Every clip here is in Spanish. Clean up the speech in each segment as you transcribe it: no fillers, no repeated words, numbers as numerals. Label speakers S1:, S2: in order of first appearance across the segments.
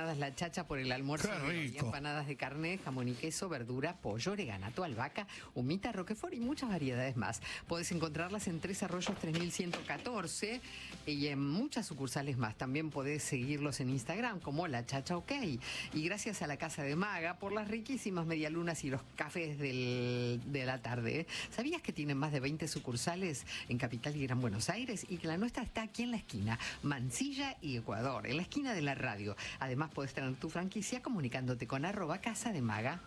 S1: empanadas La Chacha por el almuerzo.
S2: ¡Qué rico!
S1: Y empanadas de carne, jamón y queso, verdura, pollo, oreganato, albahaca, humita, roquefort y muchas variedades más. Podés encontrarlas en Tres Arroyos 3114 y en muchas sucursales más. También podés seguirlos en Instagram como La Chacha OK. Y gracias a la Casa de Maga por las riquísimas medialunas y los cafés de la tarde. ¿Sabías que tienen más de 20 sucursales en Capital y Gran Buenos Aires? Y que la nuestra está aquí en la esquina, Mansilla y Ecuador, en la esquina de la radio. Además, puedes tener tu franquicia comunicándote con @Casa de Maga.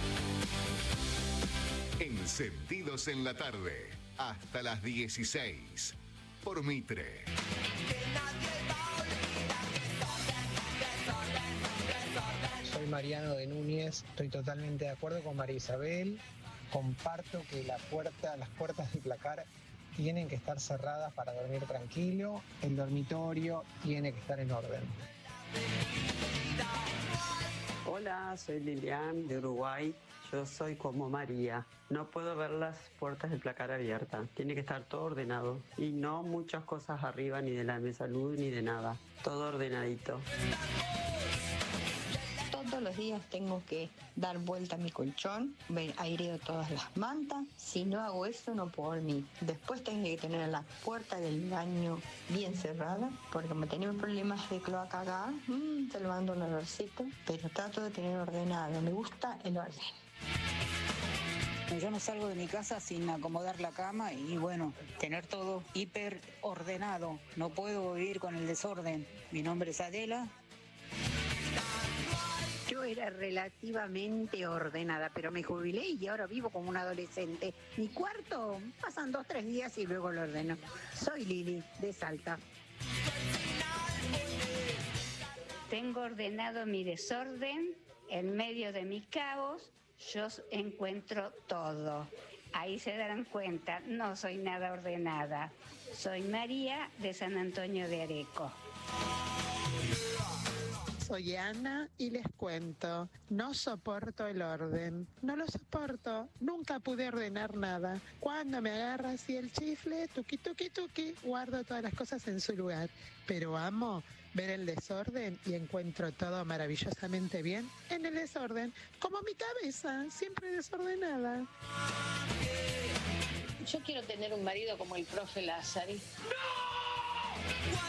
S3: Encendidos en la tarde, hasta las 16, por Mitre.
S4: Soy Mariano de Núñez, estoy totalmente de acuerdo con María Isabel. Comparto que las puertas del placar tienen que estar cerradas para dormir tranquilo. El dormitorio tiene que estar en orden.
S5: Hola, soy Lilian de Uruguay. Yo soy como María. No puedo ver las puertas del placar abiertas. Tiene que estar todo ordenado. Y no muchas cosas arriba, ni de la mesa luz, ni de nada. Todo ordenadito.
S6: Todos los días tengo que dar vuelta a mi colchón, aireo todas las mantas. Si no hago eso, no puedo dormir. Después tengo que tener la puerta del baño bien cerrada, porque como tenemos problemas de cloaca acá, te lo mando un olorcito, pero trato de tener ordenado. Me gusta el orden.
S7: Yo no salgo de mi casa sin acomodar la cama y bueno, tener todo hiper ordenado. No puedo vivir con el desorden. Mi nombre es Adela.
S8: Yo era relativamente ordenada, pero me jubilé y ahora vivo como un adolescente. Mi cuarto pasan 2 o 3 días y luego lo ordeno. Soy Lili, de Salta.
S9: Tengo ordenado mi desorden, en medio de mis caos, yo encuentro todo. Ahí se darán cuenta, no soy nada ordenada. Soy María de San Antonio de Areco.
S10: Soy Ana y les cuento, no soporto el orden, no lo soporto, nunca pude ordenar nada. Cuando me agarra así el chifle, tuqui, tuqui, tuqui, guardo todas las cosas en su lugar. Pero amo ver el desorden y encuentro todo maravillosamente bien en el desorden, como mi cabeza, siempre desordenada.
S11: Yo quiero tener un marido como el profe Lázari. ¡No!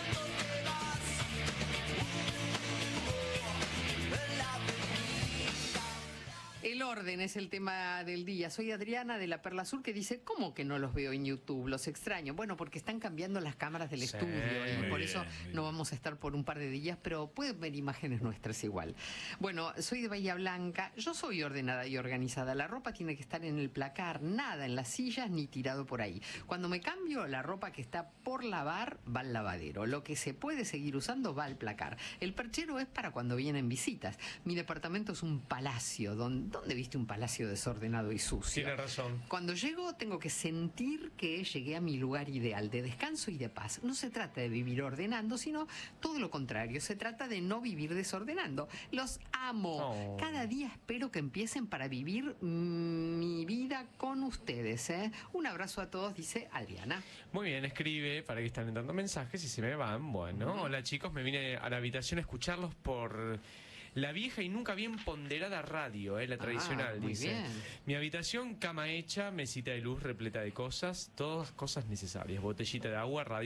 S1: El orden es el tema del día. Soy Adriana de la Perla Sur que dice, ¿cómo que no los veo en YouTube? Los extraño. Bueno, porque están cambiando las cámaras del estudio y por eso no vamos a estar por un par de días, pero pueden ver imágenes nuestras igual. Bueno, soy de Bahía Blanca. Yo soy ordenada y organizada. La ropa tiene que estar en el placar, nada en las sillas ni tirado por ahí. Cuando me cambio, la ropa que está por lavar va al lavadero. Lo que se puede seguir usando va al placar. El perchero es para cuando vienen visitas. Mi departamento es un palacio ¿Dónde viste un palacio desordenado y sucio?
S2: Tiene razón.
S1: Cuando llego tengo que sentir que llegué a mi lugar ideal de descanso y de paz. No se trata de vivir ordenando, sino todo lo contrario. Se trata de no vivir desordenando. Los amo.
S2: Oh.
S1: Cada día espero que empiecen para vivir mi vida con ustedes, ¿eh? Un abrazo a todos, dice Adriana.
S2: Muy bien, escribe, para que están entrando mensajes y se me van. Bueno, hola chicos, me vine a la habitación a escucharlos por la vieja y nunca bien ponderada radio, la tradicional,
S1: muy
S2: dice.
S1: bien.
S2: Mi habitación, cama hecha, mesita de luz repleta de cosas, todas cosas necesarias. Botellita de agua, radio.